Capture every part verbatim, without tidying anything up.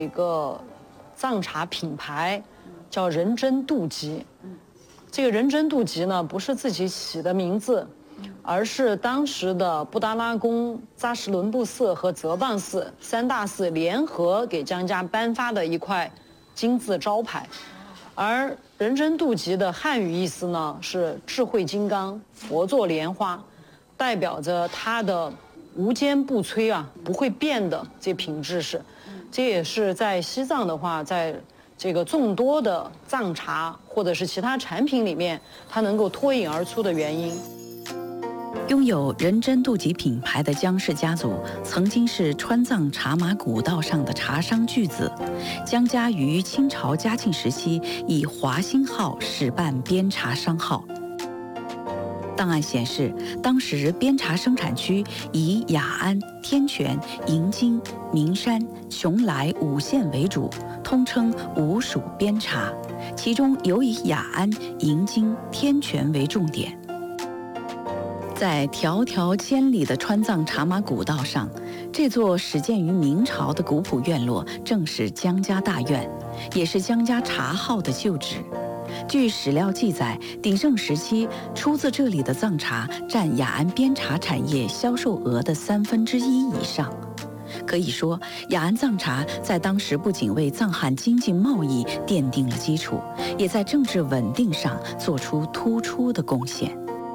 一个藏茶品牌叫仁真度集。这个仁真度集呢，不是自己起的名字，而是当时的布达拉宫、扎什伦布寺和泽邦寺三大寺联合给江家颁发的一块金字招牌。而仁真度集的汉语意思呢是智慧金刚、佛座莲花，代表着它的无坚不摧啊，不会变的这品质是。这也是在西藏的话，在这个众多的藏茶或者是其他产品里面，它能够脱颖而出的原因。 拥有仁真度集品牌的江氏家族，曾经是川藏茶马古道上的茶商巨子。江家于清朝嘉庆时期以华兴号始办边茶商号。档案显示，当时边茶生产区以雅安、天全、银津、名山、邛崃五县为主，通称五属边茶，其中尤以雅安、银津、天全为重点。在迢迢千里的川藏茶马古道上，这座始建于明朝的古朴院落正是江家大院，也是江家茶号的旧址。据史料记载，鼎盛时期出自这里的藏茶占雅安边茶产业销售额的三分之一以上。可以说，雅安藏茶在当时不仅为藏汉经济贸易奠定了基础，也在政治稳定上做出突出的贡献。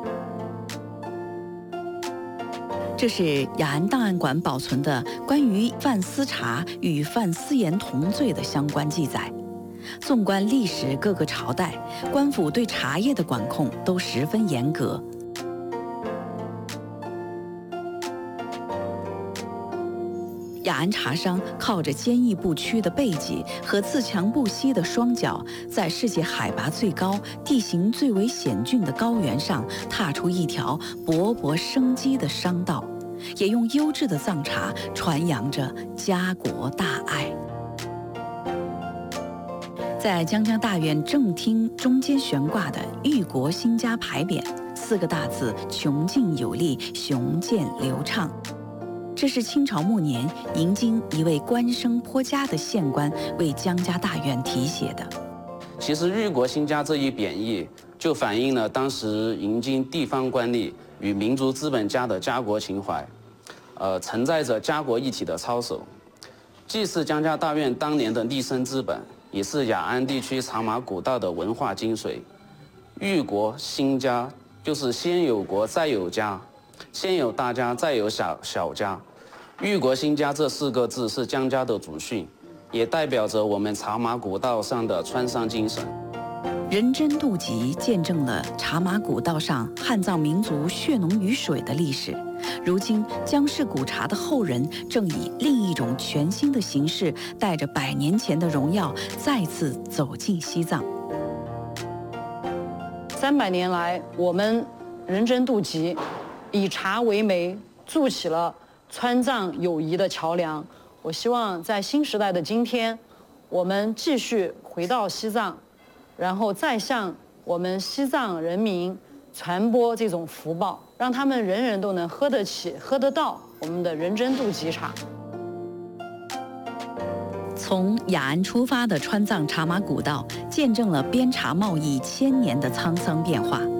这是雅安档案馆保存的关于范思茶与范思盐同罪的相关记载。纵观历史各个朝代，官府对茶叶的管控都十分严格。雅安茶商靠着坚毅不屈的背脊和自强不息的双脚，在世界海拔最高、地形最为险峻的高原上，踏出一条勃勃生机的商道，也用优质的藏茶传扬着家国大爱。在江家大院正厅中间悬挂的“裕国兴家”牌匾，四个大字穷尽有力，雄健流畅。这是清朝末年银津一位官声颇佳的县官为江家大院题写的。 其实“裕国兴家”这一贬义，就反映了当时银津地方官吏与民族资本家的家国情怀，呃，承载着家国一体的操守，既是江家大院当年的立身之本，也是雅安地区茶马古道的文化精髓。裕国兴家就是先有国再有家，先有大家再有小小家。裕国兴家这四个字是江家的祖训，也代表着我们茶马古道上的川商精神。 仁真度集见证了茶马古道上汉藏民族血浓于水的历史。如今，江氏古茶的后人正以另一种全新的形式，带着百年前的荣耀，再次走进西藏。 三百年来，我们仁真度集以茶为媒，筑起了川藏友谊的桥梁。我希望在新时代的今天，我们继续回到西藏，然后再向我们西藏人民传播这种福报，让他们人人都能喝得起、喝得到我们的仁真度集茶。 从雅安出发的川藏茶马古道，见证了边茶贸易千年的沧桑变化。